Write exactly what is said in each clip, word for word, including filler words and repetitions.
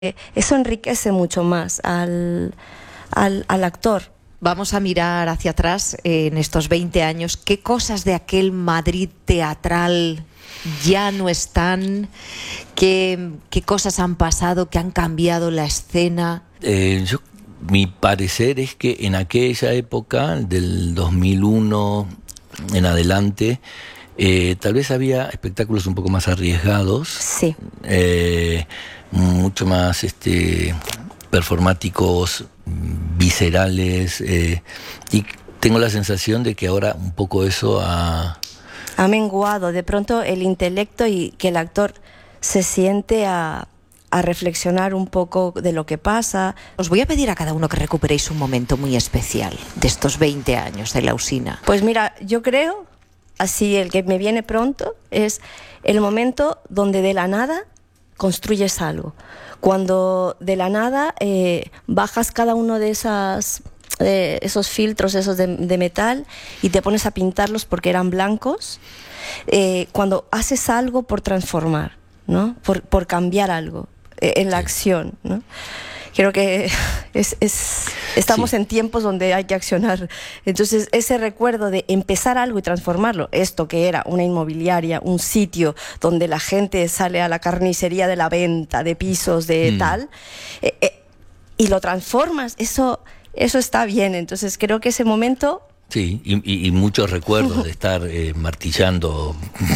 Eso enriquece mucho más al, al, al actor. Vamos a mirar hacia atrás eh, en estos veinte años. ¿Qué cosas de aquel Madrid teatral ya no están? ¿Qué, qué cosas han pasado, que han cambiado la escena? Eh, yo, mi parecer es que en aquella época, del dos mil uno en adelante, eh, tal vez había espectáculos un poco más arriesgados. Sí. Eh, mucho más este, performáticos, viscerales, eh, y tengo la sensación de que ahora un poco eso ha... ha menguado, de pronto el intelecto, y que el actor se siente a, a reflexionar un poco de lo que pasa. Os voy a pedir a cada uno que recuperéis un momento muy especial de estos veinte años de La Usina. Pues mira, yo creo, así el que me viene pronto, es el momento donde de la nada construyes algo. Cuando de la nada eh, bajas cada uno de esas, eh, esos filtros esos de, de metal y te pones a pintarlos porque eran blancos. Eh, cuando haces algo por transformar, ¿no? Por, por cambiar algo eh, en la acción, ¿no? Creo que es, es, estamos sí. en tiempos donde hay que accionar. Entonces, ese recuerdo de empezar algo y transformarlo, esto que era una inmobiliaria, un sitio donde la gente sale a la carnicería de la venta de pisos, de mm. tal, eh, eh, y lo transformas, eso, eso está bien. Entonces, creo que ese momento... Sí, y, y, y muchos recuerdos de estar eh, martillando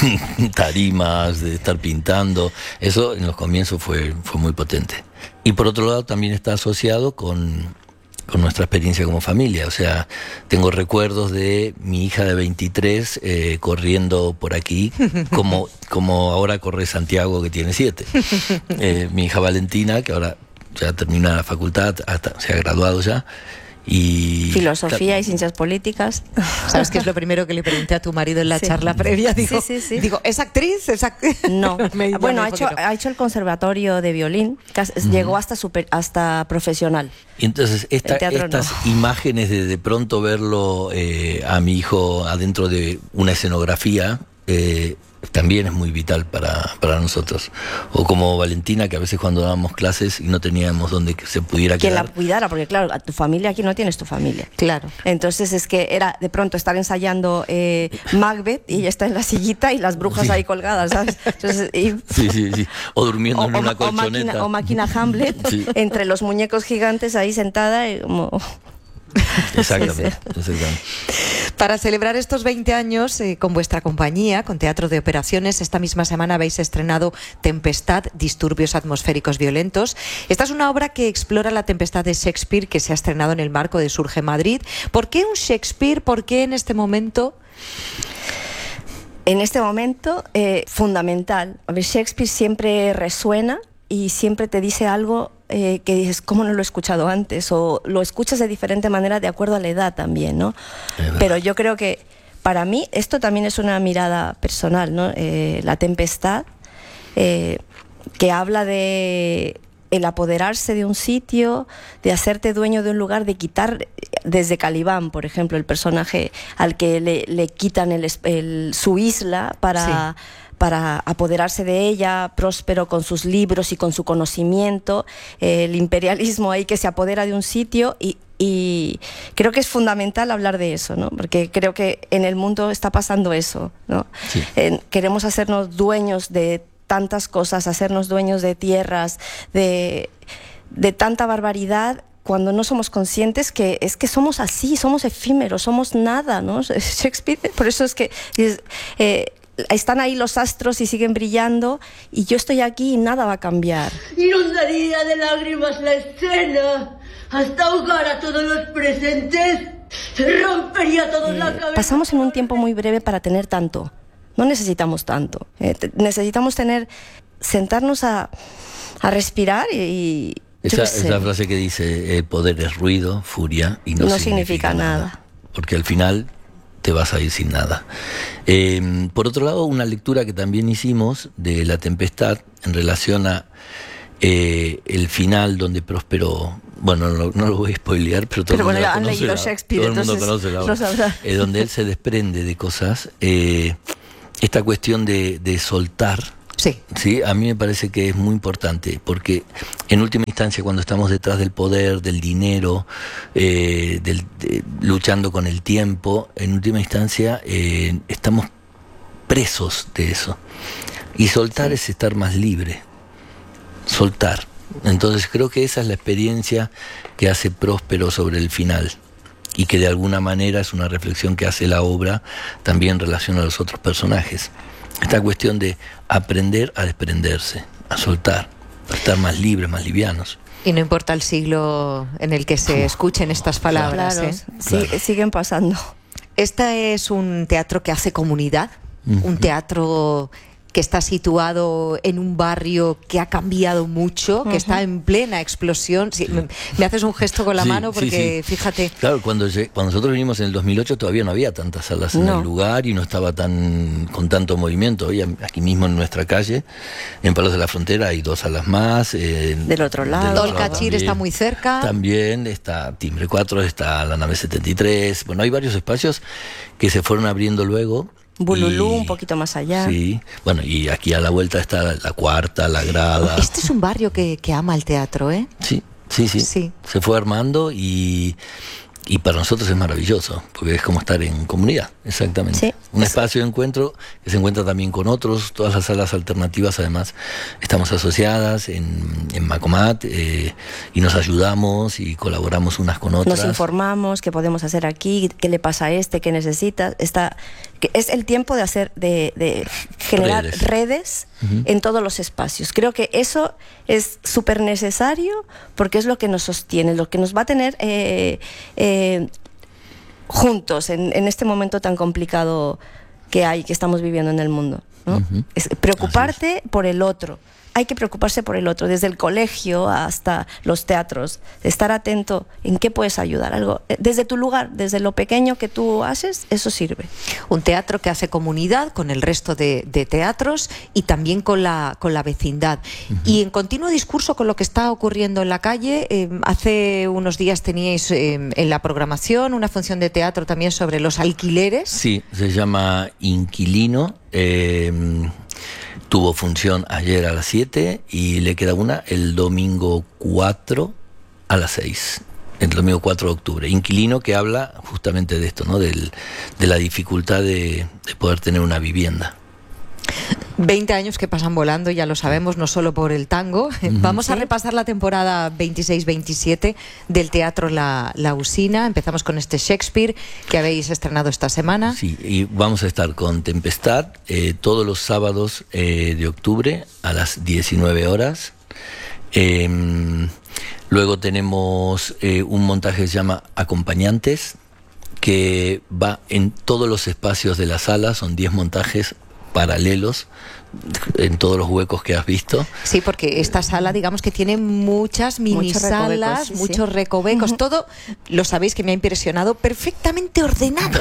tarimas, de estar pintando, eso en los comienzos fue, fue muy potente. Y por otro lado también está asociado con, con nuestra experiencia como familia, o sea, tengo recuerdos de mi hija de veintitrés eh, corriendo por aquí, como, como ahora corre Santiago, que tiene siete. Eh, mi hija Valentina, que ahora ya termina la facultad, hasta, se ha graduado ya. Y filosofía y ciencias políticas. ¿Sabes qué es lo primero que le pregunté a tu marido en la sí. charla previa? Digo, sí, sí, sí. digo, ¿es actriz? ¿Es actriz? No. me, bueno, ha hecho, no. ha hecho el conservatorio de violín, que uh-huh. llegó hasta super, hasta profesional. Y entonces esta, estas no. imágenes de de pronto verlo eh, a mi hijo adentro de una escenografía, eh, también es muy vital para, para nosotros. O como Valentina, que a veces cuando dábamos clases y no teníamos donde se pudiera quedar. Que la cuidara, porque claro, a tu familia aquí no tienes tu familia. Claro. Entonces es que era de pronto estar ensayando eh, Macbeth y ella está en la sillita y las brujas sí. ahí colgadas, ¿sabes? Entonces, y, sí, sí, sí. O durmiendo o, en una o, colchoneta. O máquina, o máquina Hamlet, sí. entre los muñecos gigantes ahí sentada y como... Exactamente, sí, sí. exactamente. Para celebrar estos veinte años eh, con vuestra compañía, con Teatro de Operaciones, esta misma semana habéis estrenado Tempestad, disturbios atmosféricos violentos. Esta es una obra que explora la tempestad de Shakespeare, que se ha estrenado en el marco de Surge Madrid. ¿Por qué un Shakespeare? ¿Por qué en este momento? En este momento, eh, fundamental. A ver, Shakespeare siempre resuena y siempre te dice algo eh, que dices, ¿cómo no lo he escuchado antes? O lo escuchas de diferente manera de acuerdo a la edad también, ¿no? Pero yo creo que para mí esto también es una mirada personal, ¿no? Eh, la tempestad, eh, que habla de el apoderarse de un sitio, de hacerte dueño de un lugar, de quitar, desde Calibán, por ejemplo, el personaje al que le, le quitan el, el, su isla para... Sí. para apoderarse de ella, Próspero con sus libros y con su conocimiento, eh, el imperialismo ahí que se apodera de un sitio, y, y creo que es fundamental hablar de eso, ¿no? Porque creo que en el mundo está pasando eso, ¿no? Sí. Eh, queremos hacernos dueños de tantas cosas, hacernos dueños de tierras, de, de tanta barbaridad, cuando no somos conscientes que es que somos así, somos efímeros, somos nada, ¿no? Shakespeare, por eso es que... Eh, están ahí los astros y siguen brillando, y yo estoy aquí y nada va a cambiar. Inundaría de lágrimas la escena hasta ahogar a todos los presentes, rompería todos eh, la cabeza. Pasamos en un tiempo muy breve para tener tanto. No necesitamos tanto. Eh, te, necesitamos tener, sentarnos a, a respirar y... Esa, esa frase que dice, el poder es ruido, furia y no, no significa, significa nada. nada. Porque al final... te vas a ir sin nada. Eh, por otro lado, una lectura que también hicimos de La Tempestad en relación a eh, el final donde Próspero, bueno, no, no lo voy a spoilear, pero todo pero el mundo bueno, han conoce leído la, Shakespeare, todo el mundo entonces conoce la obra, eh, donde él se desprende de cosas, eh, esta cuestión de, de soltar Sí. Sí, a mí me parece que es muy importante, porque en última instancia cuando estamos detrás del poder, del dinero, eh, del, de, luchando con el tiempo, en última instancia eh, estamos presos de eso. Y soltar sí. es estar más libre. Soltar. Entonces creo que esa es la experiencia que hace próspero sobre el final. Y que de alguna manera es una reflexión que hace la obra también en relación a los otros personajes. Esta cuestión de aprender a desprenderse, a soltar, a estar más libres, más livianos. Y no importa el siglo en el que se escuchen estas palabras. Claro, ¿eh? sí, claro. Siguen pasando. Este es un teatro que hace comunidad, uh-huh. un teatro que está situado en un barrio que ha cambiado mucho, que uh-huh. está en plena explosión. Sí, me, me haces un gesto con la sí, mano porque, sí, sí. fíjate... Claro, cuando, cuando nosotros vinimos en el dos mil ocho todavía no había tantas salas en no. el lugar y no estaba tan con tanto movimiento. Hoy aquí mismo en nuestra calle, en Palos de la Frontera, hay dos salas más. Eh, del otro lado. Tolcachir está muy cerca. También está Timbre cuatro, está la Nave setenta y tres. Bueno, hay varios espacios que se fueron abriendo luego. Bululú, y, un poquito más allá. Sí, bueno, y aquí a la vuelta está la, la Cuarta, la Grada. Este es un barrio que, que ama el teatro, ¿eh? Sí, sí, sí, sí. Se fue armando y, y para nosotros es maravilloso, porque es como estar en comunidad, exactamente. Sí. Un espacio de encuentro que se encuentra también con otros, todas las salas alternativas además estamos asociadas en, en Macomat eh, y nos ayudamos y colaboramos unas con otras. Nos informamos qué podemos hacer aquí, qué le pasa a este, qué necesita. Está, que es el tiempo de hacer, de, de generar redes, redes uh-huh. en todos los espacios. Creo que eso es súper necesario porque es lo que nos sostiene, lo que nos va a tener eh, eh, juntos en, en este momento tan complicado que hay, que estamos viviendo en el mundo, ¿no? Uh-huh. Es preocuparte es. por el otro. Hay que preocuparse por el otro, desde el colegio hasta los teatros. Estar atento en qué puedes ayudar. Algo desde tu lugar, desde lo pequeño que tú haces, eso sirve. Un teatro que hace comunidad con el resto de, de teatros y también con la, con la vecindad. Uh-huh. Y en continuo discurso con lo que está ocurriendo en la calle. Eh, hace unos días teníais eh, en la programación una función de teatro también sobre los alquileres. Sí, se llama Inquilino. Eh, Tuvo función ayer a las siete y le queda una el domingo cuatro a las seis. El domingo cuatro de octubre. Inquilino, que habla justamente de esto, ¿no? Del, de la dificultad de, de poder tener una vivienda. veinte años que pasan volando, ya lo sabemos, no solo por el tango. Uh-huh. Vamos a repasar la temporada veintiséis veintisiete del Teatro La, La Usina. Empezamos con este Shakespeare que habéis estrenado esta semana. Sí, y vamos a estar con Tempestad eh, todos los sábados eh, de octubre a las diecinueve horas. Eh, luego tenemos eh, un montaje que se llama Acompañantes, que va en todos los espacios de la sala, son diez montajes paralelos en todos los huecos que has visto. Sí, porque esta sala, digamos que tiene muchas mini muchos salas, recovecos, sí, muchos sí. recovecos, uh-huh. todo, lo sabéis que me ha impresionado, perfectamente ordenado.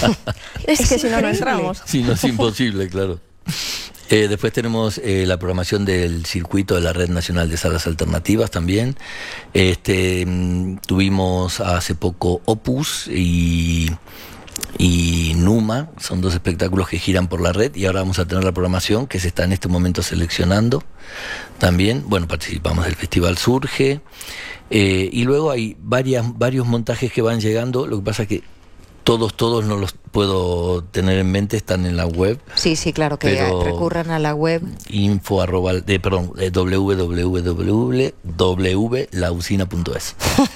Es, es que si no, no entramos. Sí, no es imposible, claro. Eh, después tenemos eh, la programación del circuito de la Red Nacional de Salas Alternativas también. Este, tuvimos hace poco Opus y... y Numa, son dos espectáculos que giran por la red y ahora vamos a tener la programación que se está en este momento seleccionando también. Bueno, participamos del Festival Surge eh, y luego hay varias, varios montajes que van llegando, lo que pasa es que todos, todos no los puedo tener en mente, están en la web. Sí, sí, claro, que recurran a la web. Info arroba, de, perdón, w w w punto w la usina punto es.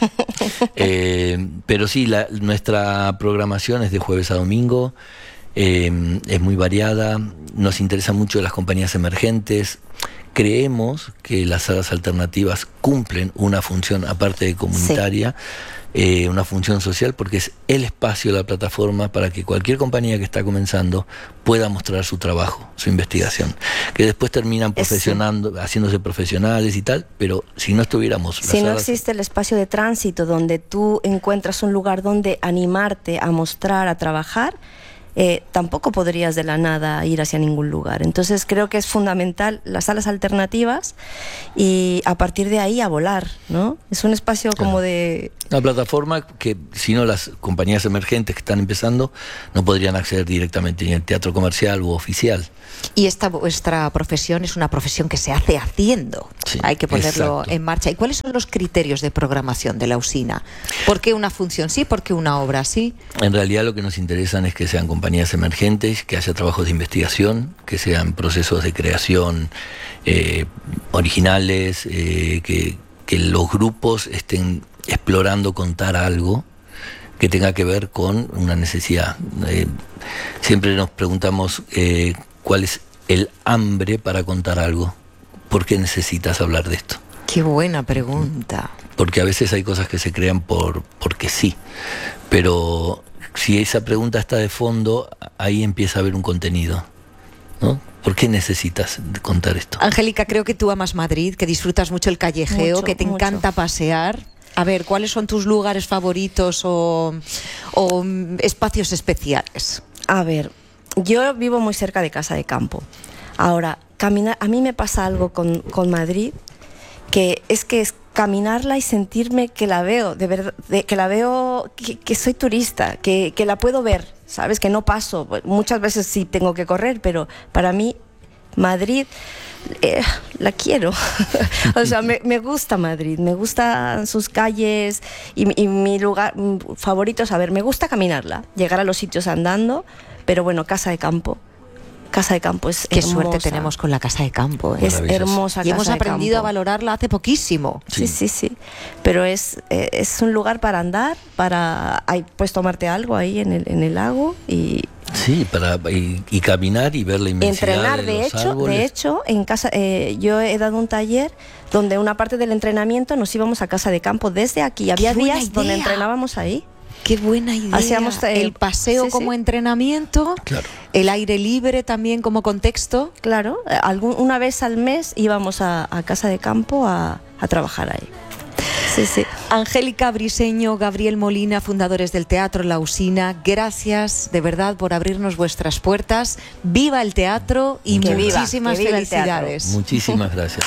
eh, pero sí, la, nuestra programación es de jueves a domingo, eh, es muy variada, nos interesa mucho las compañías emergentes. Creemos que las salas alternativas cumplen una función, aparte de comunitaria, sí. Eh, una función social, porque es el espacio, la plataforma para que cualquier compañía que está comenzando pueda mostrar su trabajo, su investigación, que después terminan profesionando, haciéndose profesionales y tal, pero si no estuviéramos... Si no existe el espacio de tránsito donde tú encuentras un lugar donde animarte a mostrar, a trabajar, eh, tampoco podrías de la nada ir hacia ningún lugar. Entonces creo que es fundamental las salas alternativas y a partir de ahí a volar, ¿no? Es un espacio como Claro. de... Una plataforma que, si no, las compañías emergentes que están empezando no podrían acceder directamente ni al teatro comercial u oficial. Y esta vuestra profesión es una profesión que se hace haciendo. Sí, Hay que ponerlo exacto. en marcha. ¿Y cuáles son los criterios de programación de la usina? ¿Por qué una función sí? ¿Por qué una obra sí? En realidad lo que nos interesan es que sean compañías emergentes, que haya trabajos de investigación, que sean procesos de creación eh, originales, eh, que, que los grupos estén explorando contar algo que tenga que ver con una necesidad. Eh, siempre nos preguntamos eh, cuál es el hambre para contar algo. ¿Por qué necesitas hablar de esto? Qué buena pregunta. Porque a veces hay cosas que se crean por porque sí, pero si esa pregunta está de fondo, ahí empieza a haber un contenido, ¿no? ¿Por qué necesitas contar esto? Angélica, creo que tú amas Madrid, que disfrutas mucho el callejeo, Mucho, que te mucho. encanta pasear. A ver, ¿cuáles son tus lugares favoritos o, o mm, espacios especiales? A ver, yo vivo muy cerca de Casa de Campo. Ahora, caminar, a mí me pasa algo con, con Madrid, que es que es caminarla y sentirme que la veo, de verdad, de, que la veo, que, que soy turista, que, que la puedo ver, ¿sabes? Que no paso. Muchas veces sí tengo que correr, pero para mí Madrid eh, la quiero. O sea, me, me gusta Madrid, me gustan sus calles y, y mi lugar favorito es, a ver, me gusta caminarla, llegar a los sitios andando, pero bueno, Casa de Campo. Casa de Campo es Qué hermosa. suerte tenemos con la Casa de Campo, ¿eh? Es Maravilloso. hermosa Y Casa hemos de aprendido Campo. a valorarla hace poquísimo. Sí, sí, sí. Pero es, eh, es un lugar para andar, para hay, puedes tomarte algo ahí en el, en el lago y Sí, para y, y caminar y ver la inmensidad entrenar. de, De los hecho, árboles. de hecho, en casa, eh, yo he dado un taller donde una parte del entrenamiento nos íbamos a Casa de Campo desde aquí. Había buena días donde idea! entrenábamos ahí. Qué buena idea. Hacíamos el- el paseo sí, como sí. entrenamiento, Claro. el aire libre también como contexto. Claro, eh, algún, una vez al mes íbamos a, a Casa de Campo a, a trabajar ahí. Sí, sí. Angélica Briseño, Gabriel Molina, fundadores del Teatro La Usina, gracias de verdad por abrirnos vuestras puertas. ¡Viva el teatro y Que viva, muchísimas que viva el teatro. felicidades! Muchísimas gracias.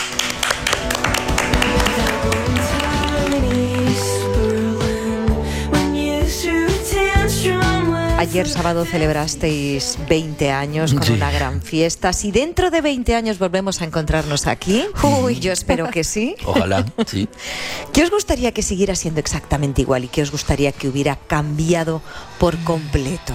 Ayer sábado celebrasteis veinte años con Sí. una gran fiesta. Si dentro de veinte años volvemos a encontrarnos aquí, uy, yo espero que sí. Ojalá, sí. ¿Qué os gustaría que siguiera siendo exactamente igual y qué os gustaría que hubiera cambiado por completo?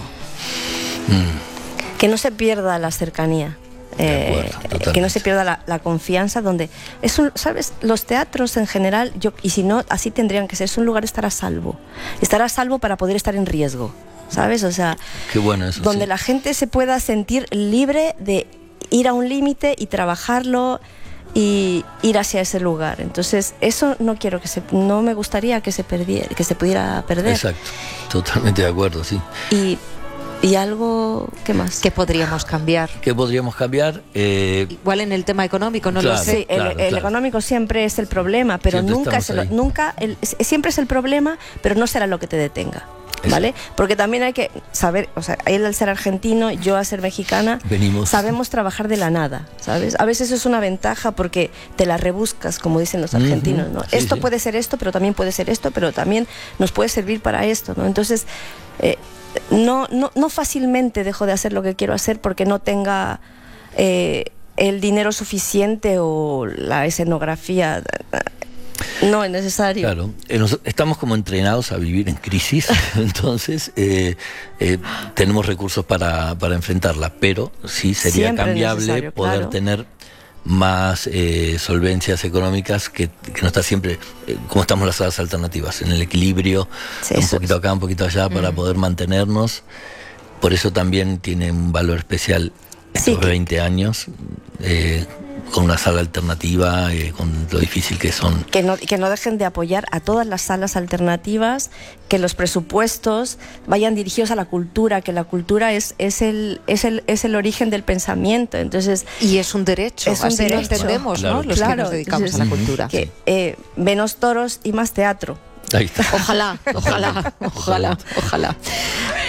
Que no se pierda la cercanía. De eh, acuerdo, totalmente. que no se pierda la, la confianza donde es un, sabes, los teatros en general, yo, y si no, así tendrían que ser, es un lugar estar a salvo, estar a salvo para poder estar en riesgo, ¿sabes? O sea, Qué bueno eso. donde sí. la gente se pueda sentir libre de ir a un límite y trabajarlo y ir hacia ese lugar. Entonces, eso no quiero que se, no me gustaría que se perdiera, que se pudiera perder. Exacto, totalmente de acuerdo, sí. Y, y algo, ¿qué más? ¿Qué podríamos cambiar? ¿Qué podríamos cambiar? Eh, Igual en el tema económico, no Claro. lo sé. Sí, el, claro, el claro. económico siempre es el problema, pero Siempre nunca es estamos el, ahí. nunca el- es- siempre es el problema, pero no será lo que te detenga, ¿vale? Porque también hay que saber, o sea, él al ser argentino, yo al ser mexicana, Venimos. sabemos trabajar de la nada, ¿sabes? A veces es una ventaja porque te la rebuscas, como dicen los argentinos, ¿no? Sí, esto sí. puede ser esto, pero también puede ser esto, pero también nos puede servir para esto, ¿no? Entonces, eh, no, no, no fácilmente dejo de hacer lo que quiero hacer porque no tenga eh, el dinero suficiente o la escenografía. No es necesario. Claro, eh, nos- estamos como entrenados a vivir en crisis, entonces eh, eh, tenemos recursos para, para enfrentarla, pero sí sería Siempre es cambiable necesario, poder claro. tener más eh, solvencias económicas que, que no está siempre, eh, como estamos las salas alternativas, en el equilibrio, Sí, un eso poquito es. acá, un poquito allá, para poder mantenernos. Por eso también tiene un valor especial Sí, estos que- veinte años, eh, con una sala alternativa, eh, con lo difícil que son. Que no, que no dejen de apoyar a todas las salas alternativas, que los presupuestos vayan dirigidos a la cultura, que la cultura es, es, el, es, el, es el origen del pensamiento. Entonces, Y es un derecho, Es un así lo derecho. entendemos, Claro, ¿no? Los claro. que nos dedicamos a la Entonces, cultura. que eh, menos toros y más teatro. Ahí está. Ojalá, ojalá, ojalá, ojalá.